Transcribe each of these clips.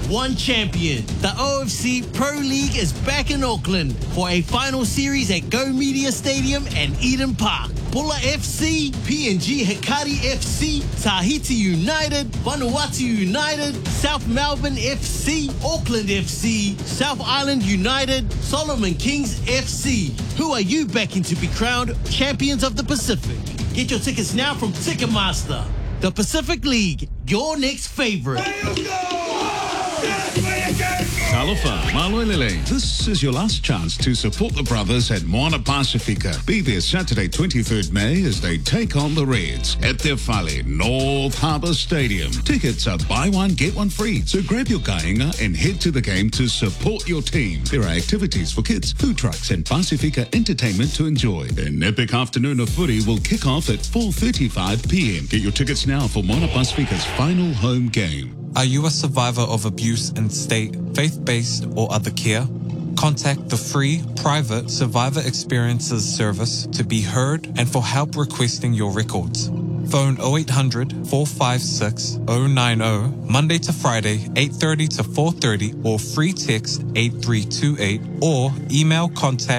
one champion. The OFC Pro League is back in Auckland for a final series at Go Media Stadium and Eden Park. Pulla FC, PNG Hikari FC, Tahiti United, Vanuatu United, South Melbourne FC, Auckland FC, South Island United, Solomon Kings FC. Who are you backing to be crowned champions of the Pacific? Get your tickets now from Ticketmaster. The Pacific League, your next favorite. Talofa, Maloelele. This is your last chance to support the brothers at Moana Pacifica. Be there Saturday, 23rd May, as they take on the Reds at Te Whale North Harbour Stadium. Tickets are buy one, get one free. So grab your kāinga and head to the game to support your team. There are activities for kids, food trucks and Pacifica entertainment to enjoy. An epic afternoon of footy will kick off at 4:35 p.m. Get your tickets now for Moana Pacifica's final home game. Are you a survivor of abuse in state, faith-based or other care? Contact the free, private Survivor Experiences service to be heard and for help requesting your records. Phone 0800 456 090 Monday to Friday, 8:30 to 4:30 or free text 8328 or email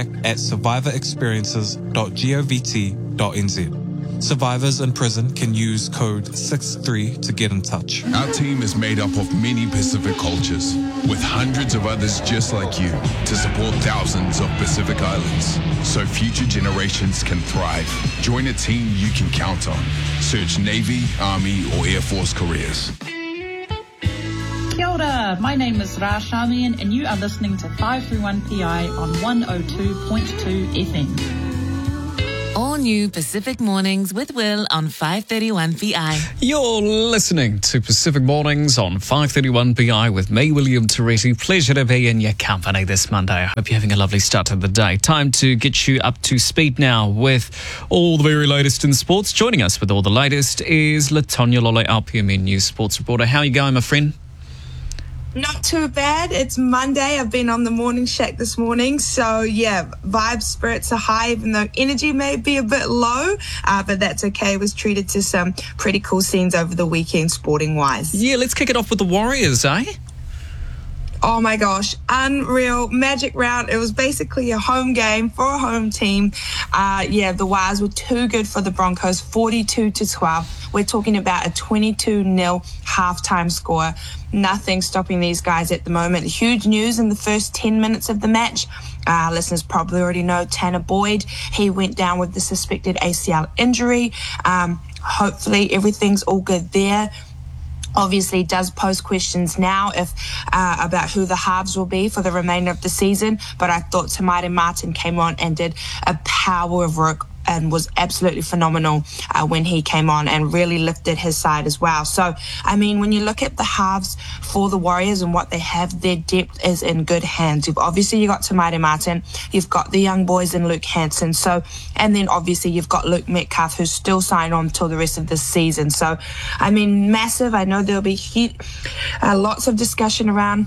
contact@survivorexperiences.govt.nz. Survivors in prison can use code 63 to get in touch. Our team is made up of many Pacific cultures, with hundreds of others just like you, to support thousands of Pacific Islands, so future generations can thrive. Join a team you can count on. Search Navy, Army, or Air Force careers. Kia ora, my name is Ra Shamian and you are listening to 531PI on 102.2 FM. All new Pacific Mornings with Will on 531PI. You're listening to Pacific Mornings on 531PI with me, William Toretti. Pleasure to be in your company this Monday. I hope you're having a lovely start to the day. Time to get you up to speed now with all the very latest in sports. Joining us with all the latest is Latonya Lole, RPMN News sports reporter. How are you going, my friend? Not too bad. It's Monday. I've been on the morning shack this morning. So, yeah, vibes, spirits are high, even though energy may be a bit low. But that's okay. I was treated to some pretty cool scenes over the weekend, sporting-wise. Yeah, let's kick it off with the Warriors, eh? Oh my gosh, unreal, magic round. It was basically a home game for a home team. The Wires were too good for the Broncos, 42-12. We're talking about a 22-0 halftime score. Nothing stopping these guys at the moment. Huge news in the first 10 minutes of the match. Listeners probably already know Tanner Boyd. He went down with the suspected ACL injury. Hopefully everything's all good there. Obviously does pose questions now about who the halves will be for the remainder of the season, but I thought Te Maire Martin came on and did a power of work and was absolutely phenomenal when he came on and really lifted his side as well. So, I mean, when you look at the halves for the Warriors and what they have, their depth is in good hands. You've got Te Maire Martin, you've got the young boys in Luke Hanson, and then obviously you've got Luke Metcalf, who's still signed on till the rest of the season. So, I mean, massive. I know there'll be lots of discussion around,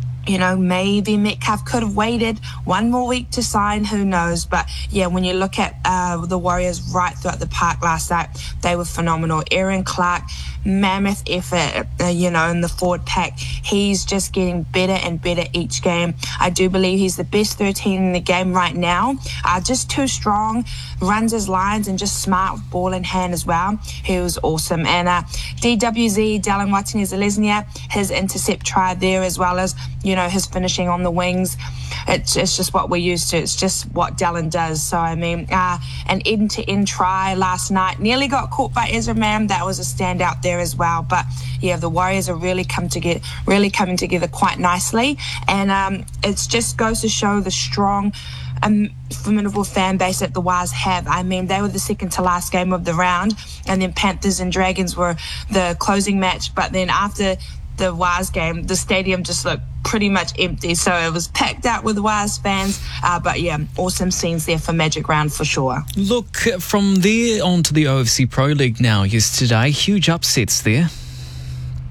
maybe Metcalf could have waited one more week to sign, who knows. But yeah, when you look at the Warriors right throughout the park last night, they were phenomenal. Aaron Clark, mammoth effort, in the forward pack. He's just getting better and better each game. I do believe he's the best 13 in the game right now. Just too strong, runs his lines and just smart with ball in hand as well. He was awesome. And DWZ, Dallin Watene-Zeleznia, his intercept try there, as well as, his finishing on the wings. It's just what we're used to. It's just what Dallin does. So, I mean, an end-to-end try last night. Nearly got caught by Ezra Mam. That was a standout there as well. But, yeah, the Warriors are really coming together quite nicely. And it just goes to show the strong, formidable fan base that the Wires have. I mean, they were the second to last game of the round. And then Panthers and Dragons were the closing match. But then after the Wires game, the stadium just looked pretty much empty, so it was packed out with Wires fans. But yeah, awesome scenes there for Magic Round for sure. Look, from there on to the OFC Pro League now yesterday, huge upsets there.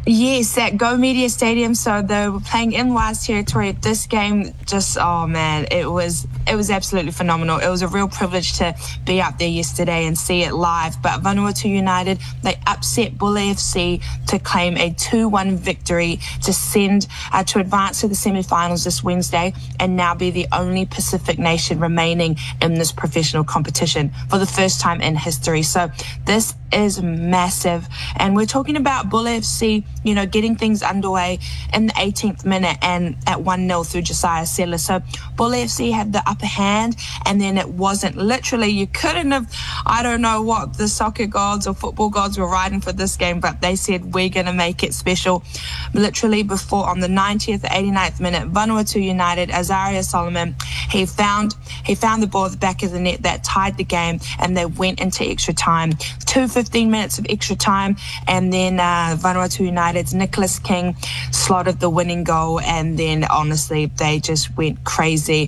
Yes, at Go Media Stadium. So they were playing in Wise territory. This game just, oh man, it was absolutely phenomenal. It was a real privilege to be up there yesterday and see it live. But Vanuatu United, they upset Bull FC to claim a 2-1 victory to send to advance to the semi-finals this Wednesday and now be the only Pacific nation remaining in this professional competition for the first time in history. So this is massive. And we're talking about Bull FC, you know, getting things underway in the 18th minute and at 1-0 through Josiah Sedler. So Bull FC had the upper hand, and then it wasn't. Literally, you couldn't have, I don't know what the soccer gods or football gods were riding for this game, but they said, we're going to make it special. Literally before, on the 90th, 89th minute, Vanuatu United, Azaria Solomon, he found the ball at the back of the net that tied the game, and they went into extra time. 15 minutes of extra time, and then Vanuatu United's Nicholas King slotted the winning goal, and then honestly they just went crazy.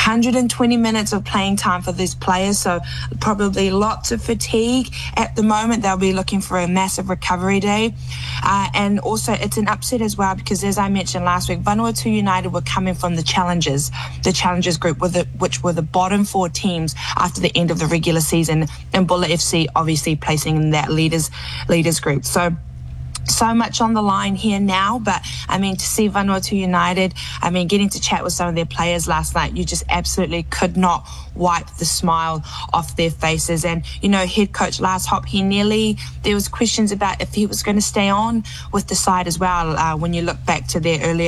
120 minutes of playing time for these players, so probably lots of fatigue at the moment. They'll be looking for a massive recovery day, and also it's an upset as well because, as I mentioned last week, Vanuatu United were coming from the Challengers group, which were the bottom 4 teams after the end of the regular season, and Bulla FC obviously placing in that leaders group. So much on the line here now, but I mean, to see Vanuatu United, I mean, getting to chat with some of their players last night, you just absolutely could not wipe the smile off their faces. And, you know, head coach Lars Hopp, there was questions about if he was going to stay on with the side as well, when you look back to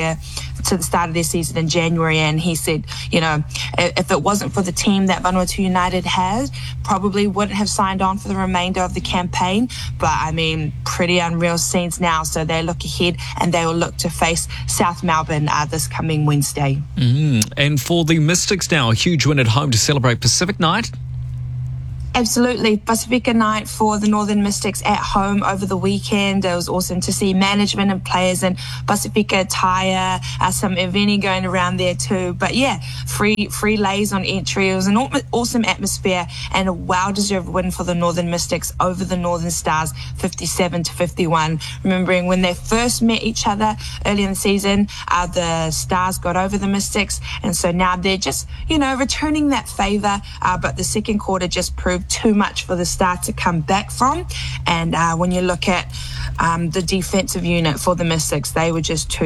the start of their season in January, and he said, you know, if it wasn't for the team that Vanuatu United had, probably wouldn't have signed on for the remainder of the campaign. But I mean, pretty unreal scenes now. So they look ahead and they will look to face South Melbourne this coming Wednesday. And for the Mystics now, a huge win at home to celebrate Pacific Night. Absolutely. Pacifica night for the Northern Mystics at home over the weekend. It was awesome to see management and players in Pacifica attire, some Eveni going around there too. But yeah, free lays on entry. It was an awesome atmosphere and a well-deserved win for the Northern Mystics over the Northern Stars, 57-51. Remembering when they first met each other early in the season, the Stars got over the Mystics, and so now they're just, you know, returning that favour. But the second quarter just proved too much for the Stars to come back from. And when you look at the defensive unit for the Mystics, they were just too